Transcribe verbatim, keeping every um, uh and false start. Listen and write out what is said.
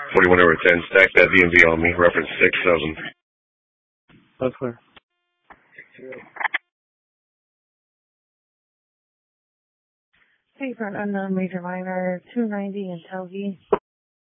forty-one over ten, stack that V M V on me, reference six seven. That's clear. Hey, for an unknown major minor, two ninety in Telgi.